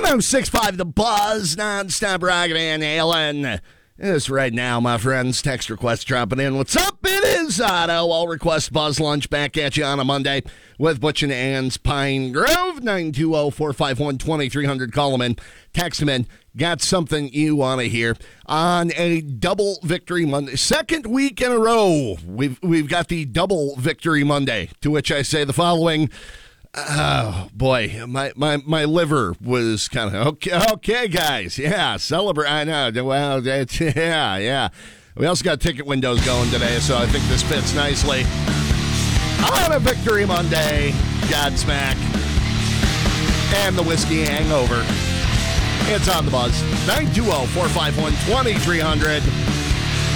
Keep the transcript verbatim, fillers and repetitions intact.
one oh six point five The Buzz, non-stop rockin' and nailing. This right now, my friends. Text request dropping in. What's up? It is Otto. All request Buzz Lunch back at you on a Monday with Butch and Ann's Pine Grove. nine two zero, four five one, two three zero zero. Call them in. Text them in. Got something you want to hear on a double victory Monday. Second week in a row, we've, we've got the double victory Monday, to which I say the following. Oh, boy, my, my, my liver was kind of, okay, okay, guys, yeah, celebrate, I know, well, it's, yeah, yeah. We also got ticket windows going today, so I think this fits nicely. On a Victory Monday, Godsmack, and the Whiskey Hangover. It's on the Buzz, nine two zero, four five one, two three zero zero.